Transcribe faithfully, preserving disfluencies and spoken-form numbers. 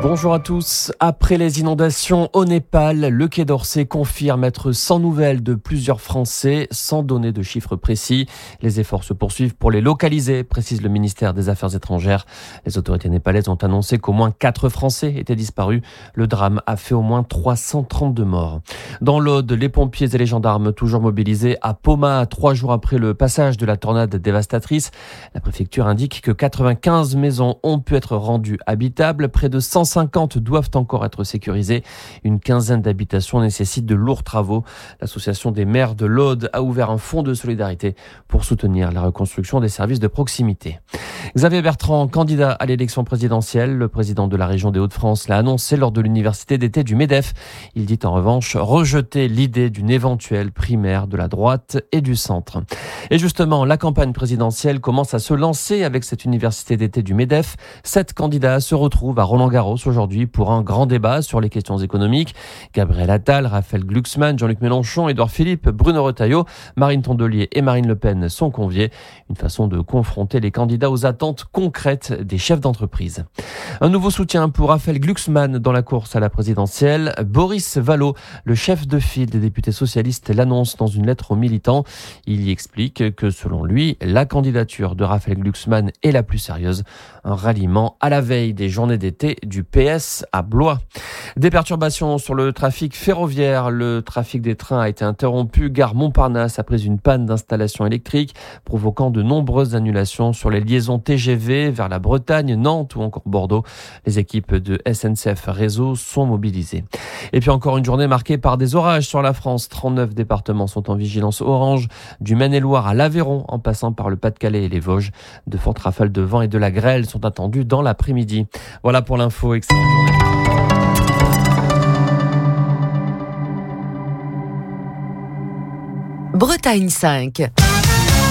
Bonjour à tous. Après les inondations au Népal, le Quai d'Orsay confirme être sans nouvelles de plusieurs Français, sans donner de chiffres précis. Les efforts se poursuivent pour les localiser, précise le ministère des Affaires étrangères. Les autorités népalaises ont annoncé qu'au moins quatre Français étaient disparus. Le drame a fait au moins trois cent trente-deux morts. Dans l'Aude, les pompiers et les gendarmes toujours mobilisés à Poma, trois jours après le passage de la tornade dévastatrice. La préfecture indique que quatre-vingt-quinze maisons ont pu être rendues habitables. Près de cent cinquante doivent encore être sécurisées. Une quinzaine d'habitations nécessitent de lourds travaux. L'association des maires de l'Aude a ouvert un fonds de solidarité pour soutenir la reconstruction des services de proximité. Xavier Bertrand, candidat à l'élection présidentielle, le président de la région des Hauts-de-France l'a annoncé lors de l'université d'été du MEDEF. Il dit en revanche rejeter l'idée d'une éventuelle primaire de la droite et du centre. Et justement, la campagne présidentielle commence à se lancer avec cette université d'été du MEDEF. Sept candidats se retrouvent à Roland-Garros aujourd'hui pour un grand débat sur les questions économiques. Gabriel Attal, Raphaël Glucksmann, Jean-Luc Mélenchon, Édouard Philippe, Bruno Retailleau, Marine Tondelier et Marine Le Pen sont conviés. Une façon de confronter les candidats aux attentes concrètes des chefs d'entreprise. Un nouveau soutien pour Raphaël Glucksmann dans la course à la présidentielle. Boris Vallaud, le chef de file des députés socialistes, l'annonce dans une lettre aux militants. Il y explique que selon lui, la candidature de Raphaël Glucksmann est la plus sérieuse. Un ralliement à la veille des journées d'été du P S à Blois. Des perturbations sur le trafic ferroviaire. Le trafic des trains a été interrompu gare Montparnasse après une panne d'installation électrique, provoquant de nombreuses annulations sur les liaisons T G V vers la Bretagne, Nantes ou encore Bordeaux. Les équipes de S N C F Réseau sont mobilisées. Et puis encore une journée marquée par des orages sur la France. trente-neuf départements sont en vigilance orange, du Maine-et-Loire à l'Aveyron, en passant par le Pas-de-Calais et les Vosges. De fortes rafales de vent et de la grêle sont attendues dans l'après-midi. Voilà pour l'info. Excellente journée. Bretagne cinq.